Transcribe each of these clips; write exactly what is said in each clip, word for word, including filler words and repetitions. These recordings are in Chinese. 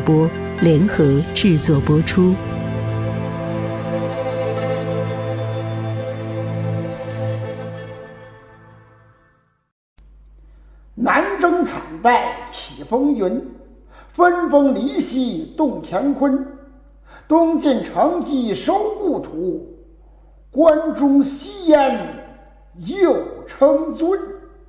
播联合制作播出。 南征惨败起风云，分崩离析动乾坤。东晋成纪收故土，关中西燕又称尊。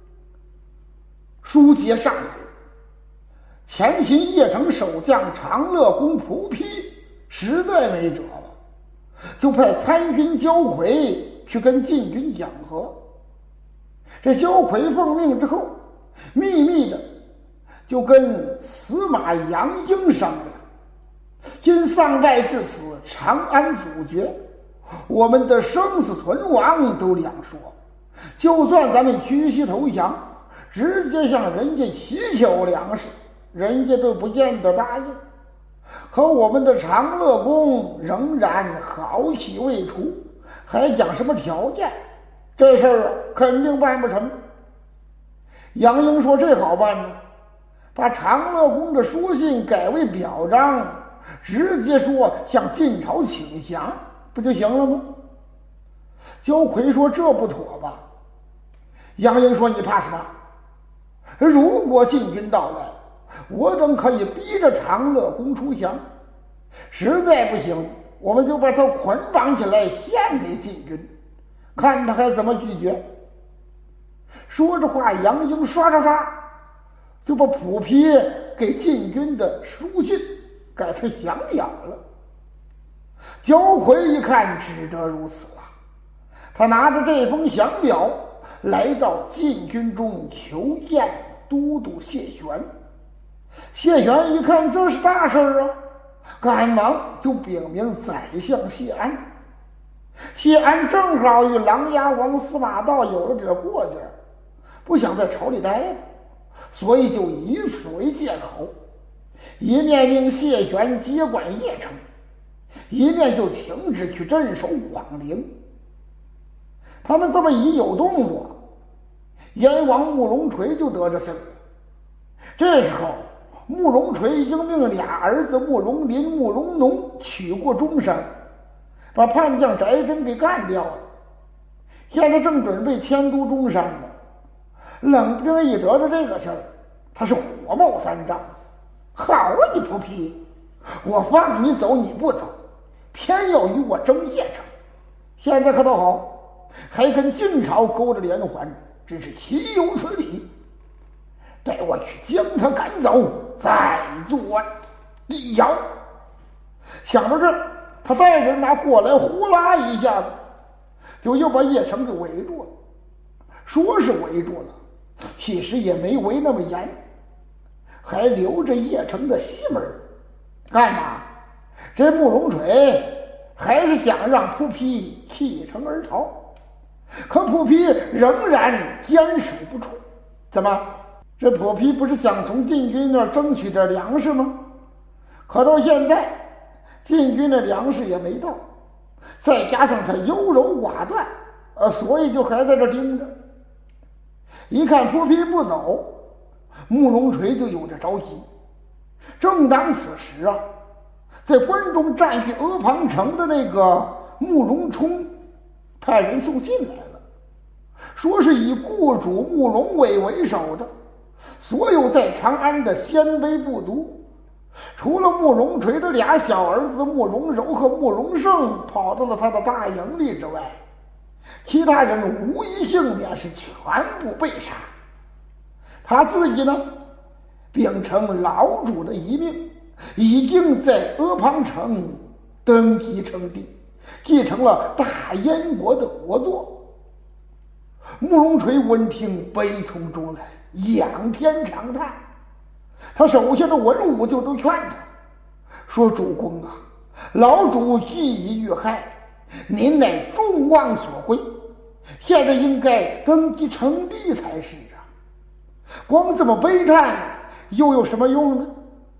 书接上回，前秦邺城守将长乐公仆丕实在没辙了，就派参军焦魁去跟晋军讲和。这焦魁奉命之后，秘密的就跟司马杨英商量，因丧败至此，长安阻绝，我们的生死存亡都两说，就算咱们屈膝投降，直接向人家祈求粮食，人家都不见得答应。可我们的长乐公仍然好气未除，还讲什么条件，这事儿啊肯定办不成。杨英说这好办呢，把长乐公的书信改为表彰，直接说向晋朝请降不就行了吗？焦魁说这不妥吧。杨英说你怕什么？如果晋军到来，我等可以逼着长乐公出降，实在不行我们就把他捆绑起来献给晋军，看他还怎么拒绝。说着话，杨英刷刷刷就把仆丕给晋军的书信改成降表了。焦魁一看只得如此了，他拿着这封降表来到晋军中求见都督谢玄。谢玄一看这是大事啊，赶忙就禀明宰相谢安。谢安正好与琅琊王司马道有了点过节，不想在朝里待了，所以就以此为借口，一面命谢玄接管邺城，一面就停止去镇守广陵。他们这么一有动作，燕王慕容垂就得着信儿。这时候慕容垂已经命俩儿子慕容林、慕容农取过中山，把叛将翟真给干掉了，现在正准备迁都中山呢。冷不丁一得着这个信儿，他是火冒三丈。好啊你仆丕，我放你走你不走，偏要与我争邺城，现在可倒好，还跟晋朝勾着连环，真是岂有此理。待我去将他赶走，再做一摇。想到这儿，他带人马过来，呼啦一下子就又把邺城给围住了。说是围住了，其实也没围那么严，还留着邺城的西门。干嘛？这慕容垂还是想让仆丕弃城而逃，可仆丕仍然坚守不出。怎么？这仆丕不是想从晋军那儿争取点粮食吗？可到现在晋军的粮食也没到，再加上他优柔寡断，呃，所以就还在这盯着。一看仆丕不走，慕容垂就有点着急。正当此时啊，在关中占据阿房城的那个慕容冲派人送信来了，说是以雇主慕容伟为首的所有在长安的鲜卑部族，除了慕容垂的俩小儿子慕容柔和慕容盛跑到了他的大营里之外，其他人无一幸免，是全部被杀。他自己呢，秉承老主的遗命，已经在阿房城登基称帝，继承了大燕国的国祚。慕容垂闻听，悲从中来，仰天长叹。他手下的文武就都劝他说：主公啊，老主既已遇害，您乃众望所归，现在应该登基称帝才是啊，光这么悲叹又有什么用呢？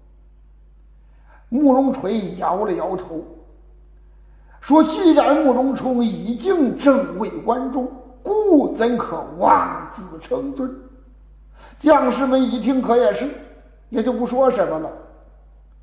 慕容垂摇了摇头，说：既然慕容冲已经正位关中，故怎可妄自称尊？将士们一听可也是，也就不说什么了。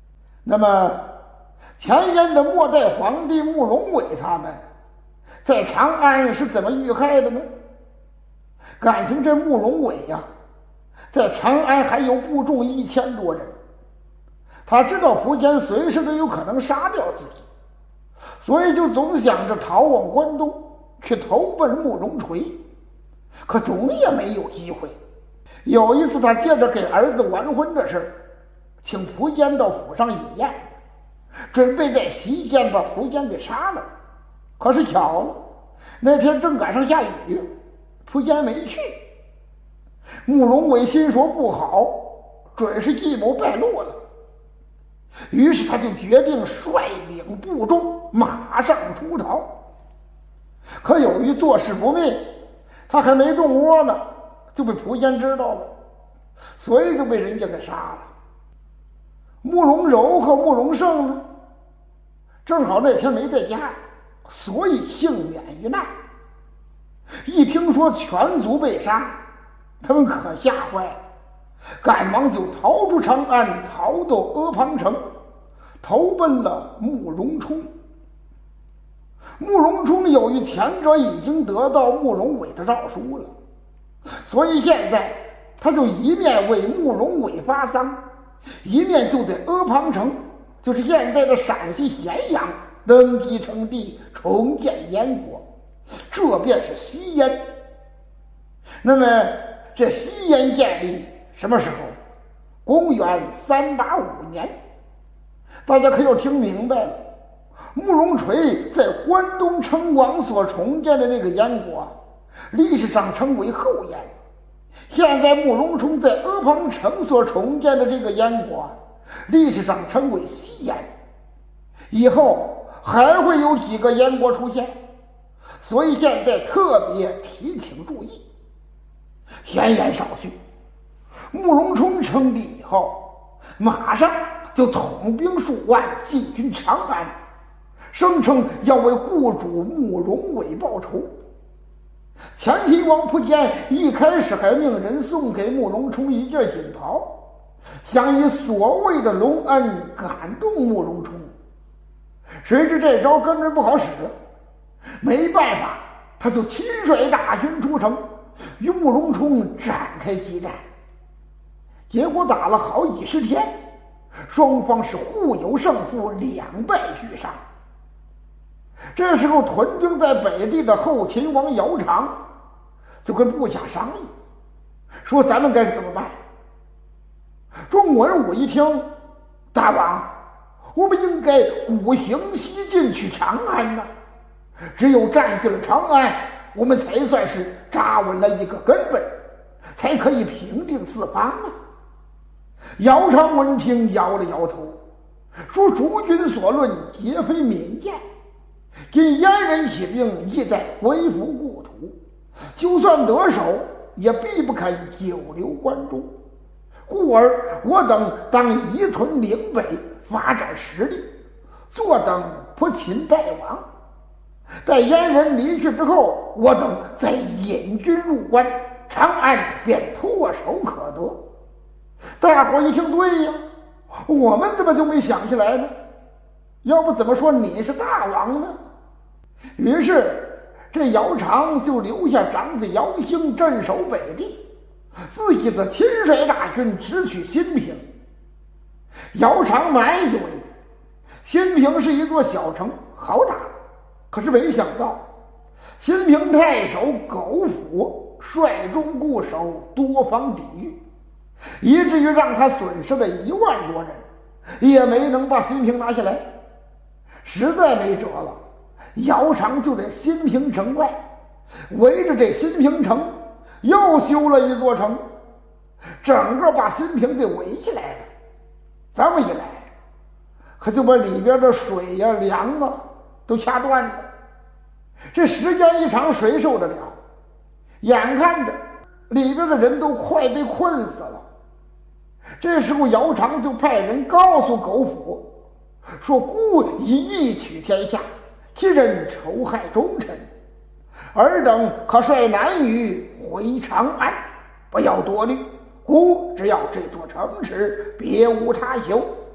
那么前燕的末代皇帝慕容伟他们在长安是怎么遇害的呢？感情这慕容伟呀、啊，在长安还有部众一千多人，他知道苻坚随时都有可能杀掉自己，所以就总想着逃往关东去投奔慕容垂，可总也没有机会。有一次他借着给儿子完婚的事，请苻坚到府上饮宴，准备在席间把苻坚给杀了。可是巧了，那天正赶上下雨，苻坚没去。慕容伟心说不好，准是计谋败露了。于是他就决定率领部众马上出逃。可由于做事不密，他还没动窝呢，就被苻坚知道了，所以就被人家给杀了。慕容柔和慕容盛呢，正好那天没在家，所以幸免于难。一听说全族被杀，他们可吓坏了，赶忙就逃出长安，逃到阿房城，投奔了慕容冲。慕容冲由于前者已经得到慕容伟的诏书了，所以现在他就一面为慕容伟发丧，一面就在阿房城，就是现在的陕西咸阳登基称帝，重建燕国，这便是西燕。那么这西燕建立什么时候？公元三八五年。大家可要听明白了，慕容垂在关东称王所重建的那个燕国，历史上称为后燕。现在慕容冲在阿房城所重建的这个燕国，历史上称为西燕。以后还会有几个燕国出现，所以现在特别提醒注意。闲言少叙，慕容冲称帝以后，马上就统兵数万进军长安，声称要为雇主慕容伟报仇。前秦王苻坚一开始还命人送给慕容冲一件锦袍，想以所谓的隆恩感动慕容冲。谁知这招根本不好使，没办法，他就亲率大军出城，与慕容冲展开激战。结果打了好几十天，双方是互有胜负，两败俱伤。这时候屯兵在北地的后秦王姚苌就跟部下商议，说咱们该怎么办。众文武一听，大王，我们应该鼓行西进去长安呢，只有占据了长安，我们才算是扎稳了一个根本，才可以平定四方啊。姚苌闻听摇了摇头，说诸君所论皆非民间，今燕人起兵，意在归服故土，就算得手，也必不肯久留关中。故而我等当移屯岭北，发展实力，坐等破秦败亡。在燕人离去之后，我等再引军入关，长安便唾手可得。大伙一听，对呀，我们怎么就没想起来呢？要不怎么说你是大王呢？于是这姚苌就留下长子姚兴镇守北地，自己则亲率大军直取新平。姚苌满以为新平是一座小城，好打，可是没想到新平太守苟辅率众固守，多方抵御，以至于让他损失了一万多人，也没能把新平拿下来。实在没辙了，姚苌就在新平城外围着这新平城又修了一座城，整个把新平给围起来了。这么一来，可就把里边的水呀、粮啊都掐断了。这时间一长，谁受得了？眼看着里边的人都快被困死了。这时候姚苌就派人告诉苟辅，说故以义取天下，其人仇害忠臣，尔等可率男女回长安，不要多虑，孤只要这座城池，别无他求。